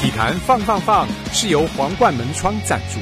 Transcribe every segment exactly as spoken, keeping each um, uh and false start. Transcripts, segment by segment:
体坛放放放是由皇冠门窗赞助。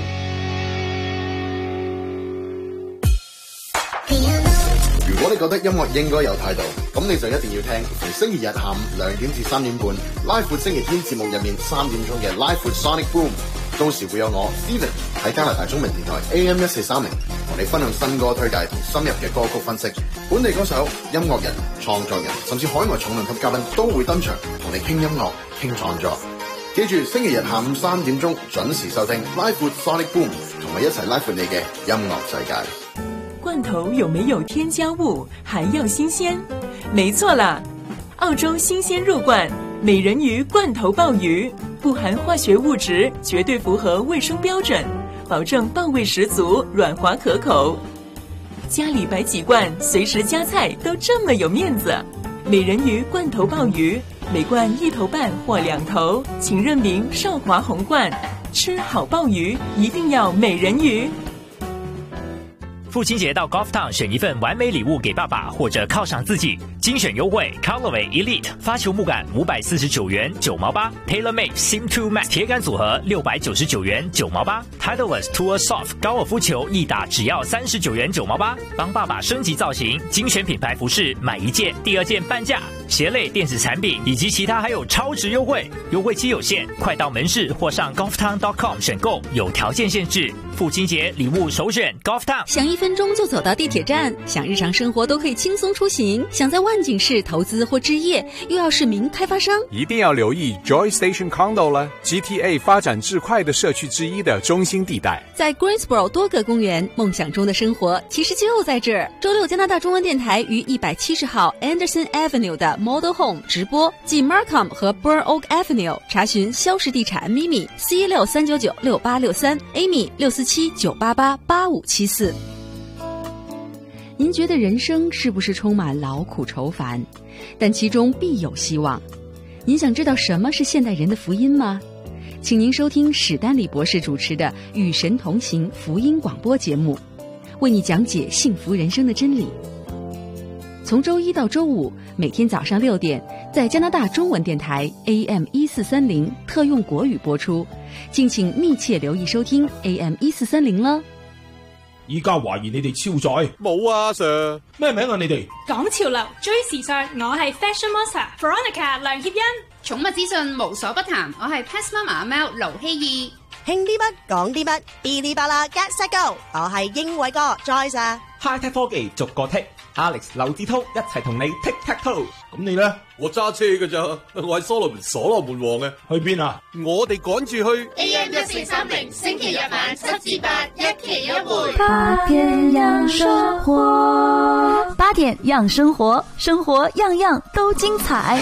如果你覺得音樂應該有態度，咁你就一定要聽逢星期日下午兩點至三點半拉闊星期天節目入面三點鐘嘅拉闊 Sonic Boom， 到時會有我 Steven 喺加拿大中文電台 A M 一四三零同你分享新歌推介同深入嘅歌曲分析，本地歌手、音樂人、創作人甚至海外重量級嘉賓都會登場同你傾音樂、傾創作。記住星期日下午三點鐘準時收聽拉闊 Sonic Boom， 同我一齊拉闊你嘅音樂世界。 罐头有没有添加物，还要新鲜？没错啦，澳洲新鲜入罐美人鱼罐头鲍鱼，不含化学物质，绝对符合卫生标准，保证鲍味十足，软滑可口。家里摆几罐，随时夹菜都这么有面子。美人鱼罐头鲍鱼，每罐一头半或两头，请认明少华红罐。吃好鲍鱼，一定要美人鱼。 父亲节到 Golf Town 选一份完美礼物给爸爸，或者犒赏自己。精选优惠 Callaway Elite 发球木杆五百四十九元九毛八 ，TaylorMade Sim two Max 铁杆组合六百九十九元九毛八 ，Titleist Tour Soft 高尔夫球一打只要三十九元九毛八。帮爸爸升级造型，精选品牌服饰买一件第二件半价。鞋类电子产品以及其他还有超值优惠，优惠期有限，快到门市或上 golf town dot com 选购，有条件限制。父亲节礼物首选 Golf Town。 想一分钟就走到地铁站，想日常生活都可以轻松出行，想在万景市投资或置业，又要是名开发商， 一定要留意 Joy Station Condo 了 ，G T A 发展至快的社区之一的中心地带。 在 Greensboro 多个公园，梦想中的生活其实就在这儿。周六，加拿大中文电台于一百七十号 Anderson Avenue 的 Model Home 直播，即 Markham 和 Burn Oak Avenue， 查询肖氏地产咪咪 C 六三九九六八六三 Amy 六四七九八八八五七四。您觉得人生是不是充满劳苦愁烦？但其中必有希望。您想知道什么是现代人的福音吗？请您收听史丹利博士主持的《与神同行》福音广播节目，为你讲解幸福人生的真理。从周一到周五，每天早上六点，在加拿大中文电台 A M 一四三零特用国语播出，敬請密切留意收聽 A M 一四三零啦。 依家懷疑你哋超載， 冇啊 Sir， 咩名啊你哋？ 講潮流追時尚，我係 Fashion Monster Veronica 梁協欣。 寵物資訊無所不談，我係 Pet Mama 阿貓盧希義。 興啲乜講啲乜，嗶哩吧啦 Get Set Go， 我係英偉哥 Joyce 啊。 High Tech 科技逐個剔 ，Alex 劉志滔一齊同你 Tic Tac Toe。咁你咧？ 我揸車㗎咋，我係所羅門所羅門王嘅。 去邊啊？ 我哋趕住去 A M 一四三零，星期日晚七至八，一期一會。 八點樣生活，八點樣生活，生活樣樣都精彩。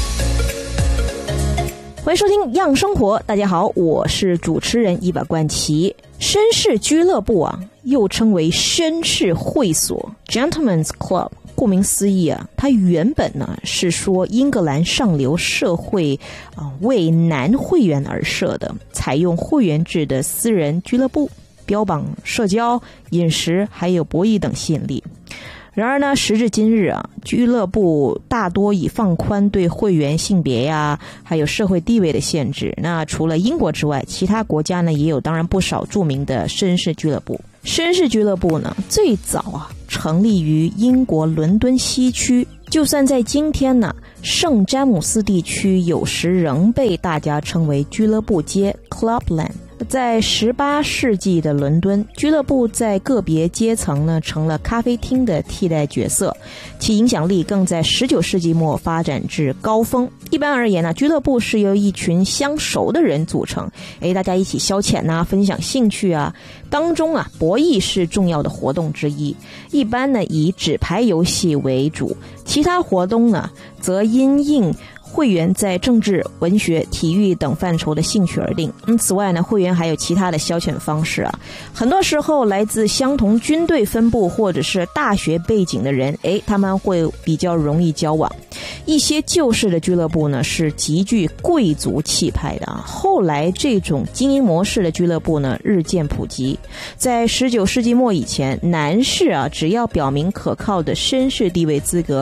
歡迎收聽《樣生活》，大家好，我是主持人伊娃冠琪。绅士俱樂部啊，又稱為紳士會所 （Gentlemen's Club）。顧名思義啊，它原本呢是說英格蘭上流社會啊、呃、為男會員而設的，採用會員制的私人俱樂部，標榜社交、飲食還有博弈等吸引力。然而呢，時至今日啊，俱樂部大多已放寬對會員性別呀，還有社會地位的限制。那除了英國之外，其他國家呢也有當然不少著名的紳士俱樂部。紳士俱樂部呢，最早啊成立於英國倫敦西區，就算在今天呢，聖詹姆斯地區有時仍被大家稱為俱樂部街 Clubland。在十八世紀的倫敦，俱樂部在個別階層呢成了咖啡廳的替代角色，其影響力更在十九世紀末發展至高峰。一般而言呢，俱樂部是由一群相熟的人組成，誒，大家一起消遣啊，分享興趣啊，當中啊，博弈是重要的活動之一，一般呢以紙牌遊戲為主，其他活動呢則因應會員在政治、文學、體育等範疇的興趣而定。嗯，此外呢，會員還有其他的消遣方式啊。很多時候來自相同軍隊分部或者是大學背景的人，誒，他們會比較容易交往。一些舊式的俱樂部呢是極具貴族氣派的啊。後來這種經營模式的俱樂部呢日漸普及。在十九世紀末以前，男士啊只要表明可靠的紳士地位資格，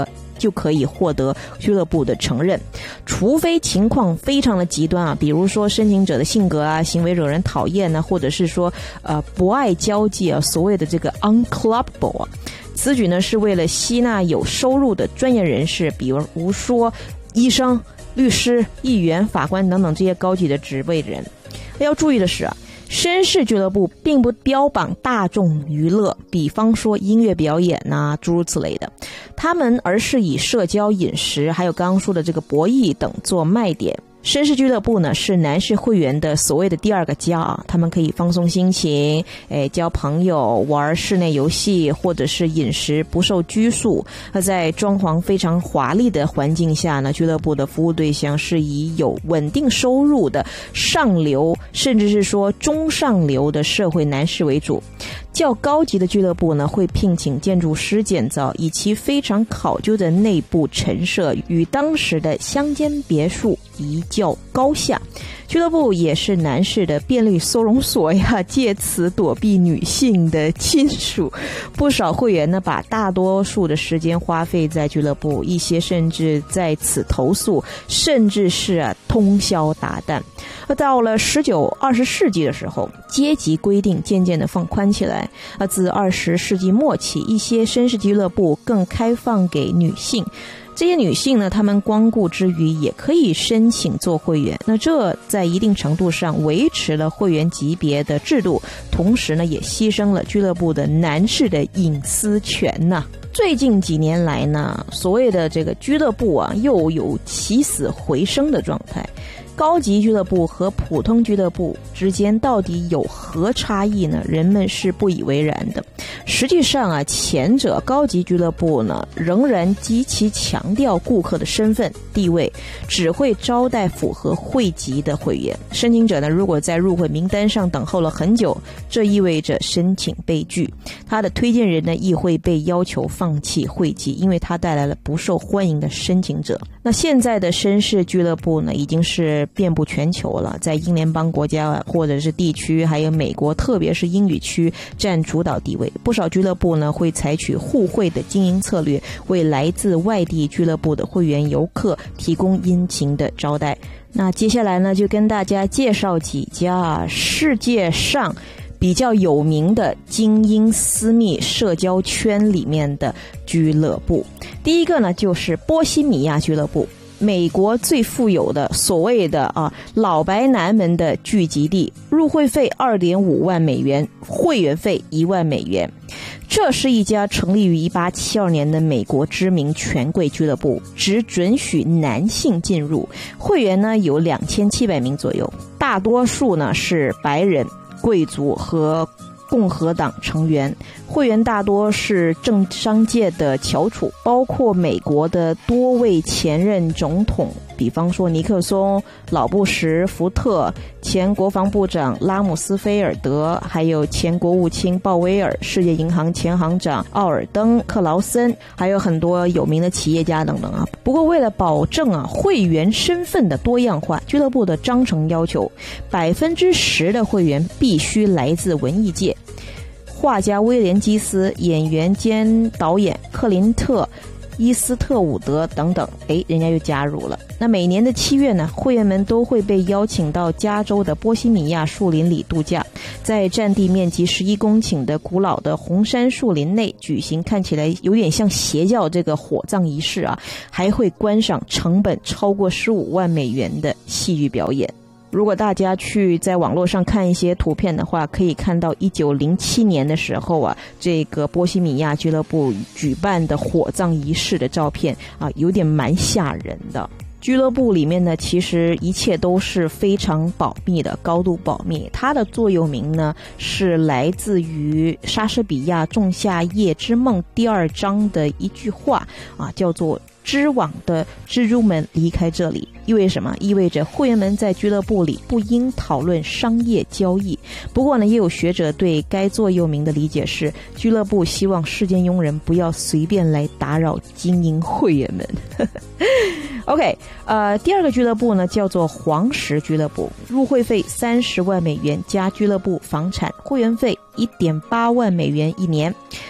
就可以获得俱乐部的承认，除非情况非常的极端啊，比如说申请者的性格啊、行为惹人讨厌啊，或者是说呃不爱交际啊，所谓的这个 unclubable 啊。此举呢是为了吸纳有收入的专业人士，比如说医生、律师、议员、法官等等这些高级的职位人。要注意的是啊，绅士俱乐部并不标榜大众娱乐，比方说音乐表演啊诸如此类的，他们而是以社交、饮食还有刚刚说的这个博弈等做卖点。绅士俱乐部呢是男士会员的所谓的第二个家啊，他们可以放松心情，哎，交朋友，玩室内游戏，或者是饮食不受拘束。那在装潢非常华丽的环境下呢，俱乐部的服务对象是以有稳定收入的上流，甚至是说中上流的社会男士为主。较高级的俱乐部呢，会聘请建筑师建造，以其非常考究的内部陈设与当时的乡间别墅一较高下。俱乐部也是男士的便利收容所呀，借此躲避女性的亲属。不少会员呢，把大多数的时间花费在俱乐部，一些甚至在此投宿，甚至是啊通宵达旦。而到了十九、二十世纪的时候，阶级规定渐渐的放宽起来。而自二十世纪末起，一些绅士俱乐部更开放给女性。这些女性呢，她们光顾之余也可以申请做会员，那这在一定程度上维持了会员级别的制度，同时呢也牺牲了俱乐部的男士的隐私权呐。最近几年来呢，所谓的这个俱乐部啊又有起死回生的状态。高级俱乐部和普通俱乐部之间到底有何差异呢？人们是不以为然的。实际上啊，前者高级俱乐部呢，仍然极其强调顾客的身份地位，只会招待符合会籍的会员。申请者呢，如果在入会名单上等候了很久，这意味着申请被拒，他的推荐人呢，亦会被要求放弃会籍，因为他带来了不受欢迎的申请者。那现在的绅士俱乐部呢，已经是遍布全球了，在英联邦国家或者是地区，还有美国，特别是英语区占主导地位。不少俱乐部呢会采取互惠的经营策略，为来自外地俱乐部的会员游客提供殷勤的招待。那接下来呢，就跟大家介绍几家世界上比较有名的精英私密社交圈里面的俱乐部。第一个呢，就是波西米亚俱乐部，美国最富有的所谓的啊老白男们的聚集地，入会费 二点五万美元，会员费一万美元。这是一家成立于一八七二年的美国知名权贵俱乐部，只准许男性进入，会员呢有两千七百名左右，大多数呢是白人、贵族和共和党成员。会员大多是政商界的翘楚，包括美国的多位前任总统，比方说尼克松、老布什、福特，前国防部长拉姆斯菲尔德，还有前国务卿鲍威尔，世界银行前行长奥尔登克劳森，还有很多有名的企业家等等啊。不过为了保证啊会员身份的多样化，俱乐部的章程要求百分之十的会员必须来自文艺界。画家威廉基斯、演员兼导演克林特、伊斯特伍德等等，诶，人家又加入了。那每年的七月呢，会员们都会被邀请到加州的波西米亚树林里度假，在占地面积十一公顷的古老的红杉树林内举行看起来有点像邪教这个火葬仪式啊，还会观赏成本超过十五万美元的戏剧表演。如果大家去在网络上看一些图片的话，可以看到一九零七年的时候啊，这个波西米亚俱乐部举办的火葬仪式的照片啊，有点蛮吓人的。俱乐部里面呢，其实一切都是非常保密的，高度保密。它的座右铭呢，是来自于莎士比亚《仲夏夜之梦》第二章的一句话啊，叫做织网的蜘蛛们离开这里。意味什么？意味着会员们在俱乐部里不应讨论商业交易。不过呢，也有学者对该座右铭的理解是，俱乐部希望世间庸人不要随便来打扰精英会员们。OK， 呃，第二个俱乐部呢叫做黄石俱乐部，入会费三十万美元加俱乐部房产，会员费一点八万美元一年。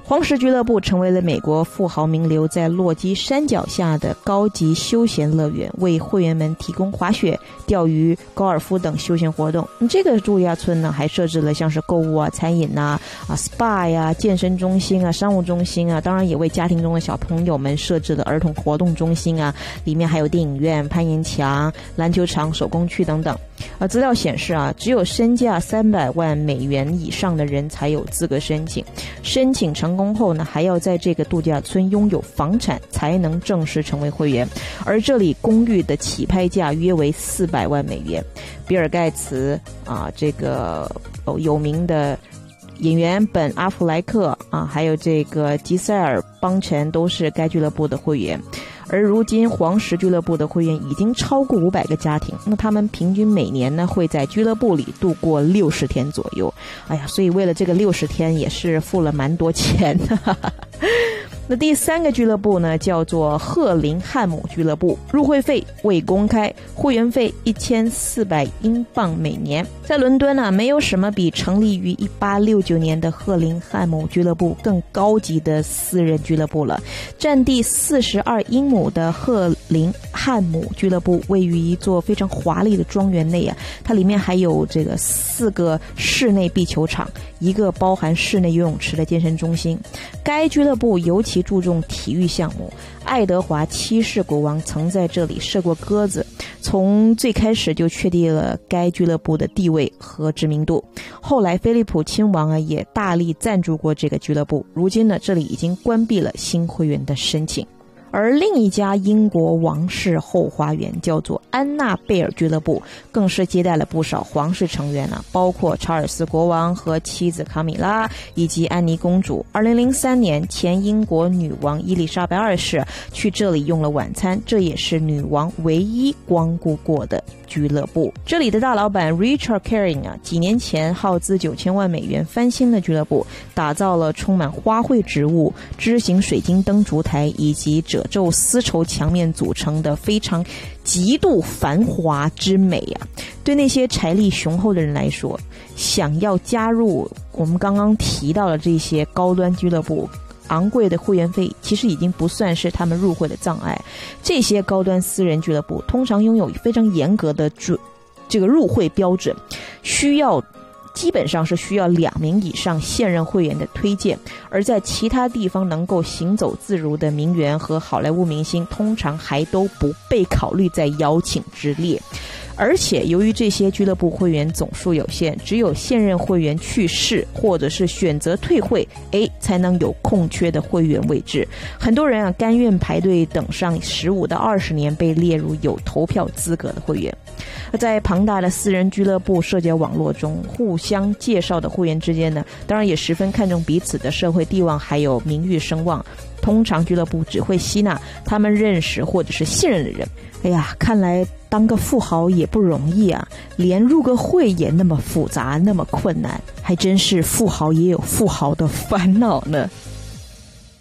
黄石俱乐部成为了美国富豪名流在落基山脚下的高级休闲乐园，为会员们提供滑雪、钓鱼、高尔夫等休闲活动。这个度假村呢，还设置了像是购物啊、餐饮啊、啊 S P A 呀、啊、健身中心啊、商务中心啊，当然也为家庭中的小朋友们设置了儿童活动中心啊，里面还有电影院、攀岩墙、篮球场、手工区等等。啊，资料显示啊，只有身价三百万美元以上的人才有资格申请。申请成功后呢，还要在这个度假村拥有房产才能正式成为会员。而这里公寓的起拍价约为四百万美元。比尔盖茨啊，这个、哦、有名的演员本阿弗莱克啊，还有这个吉塞尔邦辰都是该俱乐部的会员。而如今黄石俱乐部的会员已经超过五百个家庭，那他们平均每年呢会在俱乐部里度过六十天左右。哎呀，所以为了这个六十天也是付了蛮多钱的。那第三个俱乐部呢，叫做赫林汉姆俱乐部，入会费未公开，会员费一千四百英镑每年。在伦敦呢，没有什么比成立于一八六九年的赫林汉姆俱乐部更高级的私人俱乐部了。占地四十二英亩的赫林汉姆俱乐部位于一座非常华丽的庄园内啊，它里面还有这个四个室内壁球场，一个包含室内游泳池的健身中心。该俱乐部尤其注重体育项目，爱德华七世国王曾在这里射过鸽子，从最开始就确定了该俱乐部的地位和知名度。后来菲利普亲王啊也大力赞助过这个俱乐部，如今呢这里已经关闭了新会员的申请。而另一家英国王室后花园叫做安娜贝尔俱乐部，更是接待了不少皇室成员啊，包括查尔斯国王和妻子卡米拉以及安妮公主。二零零三年，前英国女王伊丽莎白二世去这里用了晚餐，这也是女王唯一光顾过的俱乐部。这里的大老板 Richard Caring 啊，几年前耗资九千万美元翻新了俱乐部，打造了充满花卉植物、枝形水晶灯烛台以及褶皱丝绸墙面组成的非常极度繁华之美啊！对那些财力雄厚的人来说，想要加入我们刚刚提到的这些高端俱乐部，昂贵的会员费其实已经不算是他们入会的障碍。这些高端私人俱乐部通常拥有非常严格的准这个入会标准，需要基本上是需要两名以上现任会员的推荐，而在其他地方能够行走自如的名媛和好莱坞明星通常还都不被考虑在邀请之列。而且由于这些俱乐部会员总数有限，只有现任会员去世或者是选择退会，诶，才能有空缺的会员位置。很多人啊甘愿排队等上十五到二十年，被列入有投票资格的会员。在庞大的私人俱乐部社交网络中，互相介绍的会员之间呢，当然也十分看重彼此的社会地位还有名誉声望。通常俱乐部只会吸纳他们认识或者是信任的人。哎呀，看来当个富豪也不容易啊，连入个会也那么复杂那么困难，还真是富豪也有富豪的烦恼呢。